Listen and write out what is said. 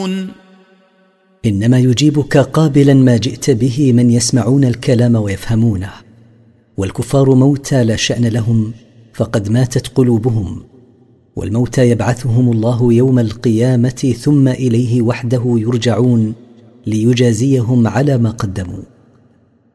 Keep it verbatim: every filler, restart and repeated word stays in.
إنما يجيبك قابلا ما جئت به من يسمعون الكلام ويفهمونه، والكفار موتى لا شأن لهم فقد ماتت قلوبهم، والموتى يبعثهم الله يوم القيامة ثم إليه وحده يرجعون ليجازيهم على ما قدموا.